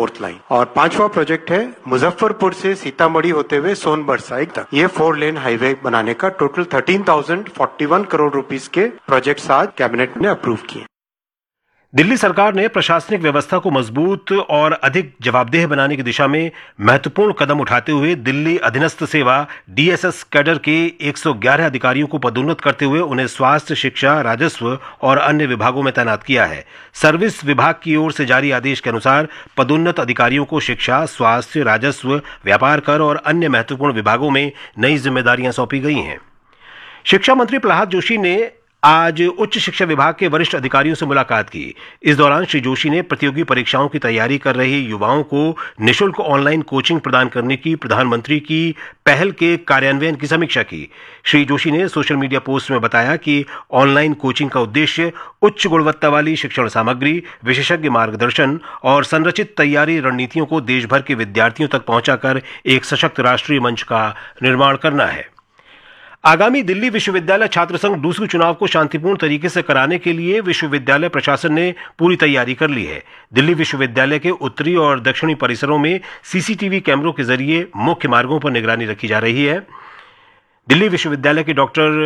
4th line. और 5वां project है मुजफ्फरपुर से सीतामढ़ी होते हुए सोनभद्र साइड तक ये 4 लेन हाईवे बनाने का टोटल 13,041 करोड़ रुपीस के प्रोजेक्ट्स आज कैबिनेट ने अप्रूव किए। दिल्ली सरकार ने प्रशासनिक व्यवस्था को मजबूत और अधिक जवाबदेह बनाने की दिशा में महत्वपूर्ण कदम उठाते हुए दिल्ली अधीनस्थ सेवा DSS कैडर के 111 अधिकारियों को पदोन्नत करते हुए उन्हें स्वास्थ्य, शिक्षा, राजस्व और अन्य विभागों में तैनात किया है। सर्विस विभाग की ओर से जारी आदेश के अनुसार पदोन्नत अधिकारियों को शिक्षा, स्वास्थ्य, राजस्व, व्यापार कर और अन्य महत्वपूर्ण विभागों में नई जिम्मेदारियां सौंपी गई हैं। शिक्षा मंत्री प्रह्लाद जोशी ने आज उच्च शिक्षा विभाग के वरिष्ठ अधिकारियों से मुलाकात की। इस दौरान श्री जोशी ने प्रतियोगी परीक्षाओं की तैयारी कर रहे युवाओं को निःशुल्क ऑनलाइन कोचिंग प्रदान करने की प्रधानमंत्री की पहल के कार्यान्वयन की समीक्षा की। श्री जोशी ने सोशल मीडिया पोस्ट में बताया कि ऑनलाइन कोचिंग का उद्देश्य उच्च गुणवत्ता वाली शिक्षण सामग्री, विशेषज्ञ मार्गदर्शन और संरचित तैयारी रणनीतियों को देश भर के विद्यार्थियों तक पहुंचाकर एक सशक्त राष्ट्रीय मंच का निर्माण करना है। आगामी दिल्ली विश्वविद्यालय छात्र संघ दूसरे चुनाव को शांतिपूर्ण तरीके से कराने के लिए विश्वविद्यालय प्रशासन ने पूरी तैयारी कर ली है। दिल्ली विश्वविद्यालय के उत्तरी और दक्षिणी परिसरों में CCTV कैमरों के जरिए मुख्य मार्गों पर निगरानी रखी जा रही है। दिल्ली विश्वविद्यालय के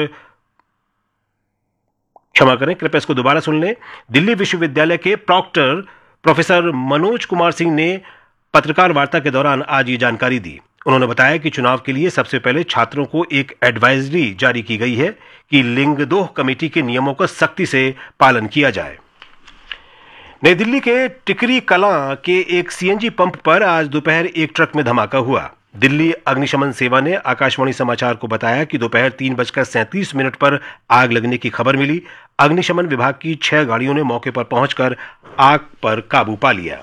कृपया इसको दोबारा सुन लें। दिल्ली विश्वविद्यालय के प्रॉक्टर प्रोफेसर मनोज कुमार सिंह ने पत्रकार वार्ता के दौरान आज ये जानकारी दी। उन्होंने बताया कि चुनाव के लिए सबसे पहले छात्रों को एक एडवाइजरी जारी की गई है कि लिंगदोह कमेटी के नियमों का सख्ती से पालन किया जाए। नई दिल्ली के टिकरी कलां के एक CNG पंप पर आज दोपहर एक ट्रक में धमाका हुआ। दिल्ली अग्निशमन सेवा ने आकाशवाणी समाचार को बताया कि दोपहर 3:37 पर आग लगने की खबर मिली। अग्निशमन विभाग की 6 गाड़ियों ने मौके पर पहुंचकर आग पर काबू पा लिया।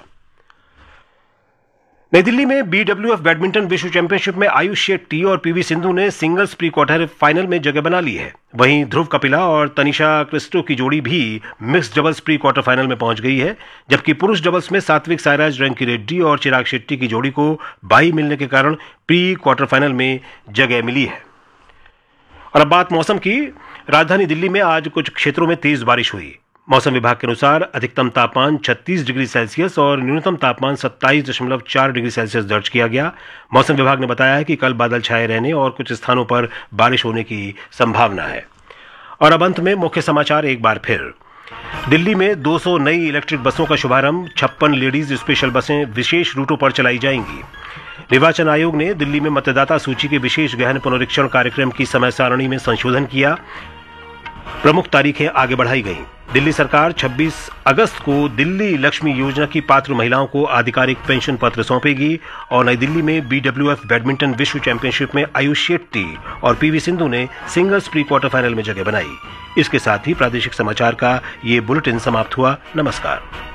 नई दिल्ली में BWF बैडमिंटन विश्व चैंपियनशिप में आयुष शेट्टी और PV सिंधु ने सिंगल्स प्री क्वार्टर फाइनल में जगह बना ली है। वहीं ध्रुव कपिला और तनिषा क्रिस्टो की जोड़ी भी mix doubles pre quarter final में पहुंच गई है, जबकि पुरुष डबल्स में सात्विक साईराज रंकी रेड्डी और चिराग शेट्टी की जोड़ी को बाई मिलने के कारण प्री क्वार्टर फाइनल में जगह मिली है। और अब बात मौसम की। राजधानी दिल्ली में आज कुछ क्षेत्रों में तेज बारिश हुई। मौसम विभाग के अनुसार अधिकतम तापमान 36 डिग्री सेल्सियस और न्यूनतम तापमान 27.4 डिग्री सेल्सियस दर्ज किया गया। मौसम विभाग ने बताया है कि कल बादल छाए रहने और कुछ स्थानों पर बारिश होने की संभावना है। और अब अंत में मुख्य समाचार एक बार फिर। दिल्ली में 200 नई इलेक्ट्रिक बसों का शुभारंभ, 56 लेडीज स्पेशल बसें विशेष रूटों पर चलाई जाएंगी। निर्वाचन आयोग ने दिल्ली में मतदाता सूची के विशेष गहन पुनरीक्षण कार्यक्रम की समय सारणी में संशोधन किया। प्रमुख तारीखें आगे बढ़ाई गईं। दिल्ली सरकार 26 अगस्त को दिल्ली लक्ष्मी योजना की पात्र महिलाओं को आधिकारिक पेंशन पत्र सौंपेगी। और नई दिल्ली में BWF बैडमिंटन विश्व चैंपियनशिप में आयुष शेट्टी और PV सिंधु ने सिंगल्स प्री क्वार्टर फाइनल में जगह बनाई। इसके साथ ही प्रादेशिक समाचार का ये बुलेटिन समाप्त हुआ। नमस्कार।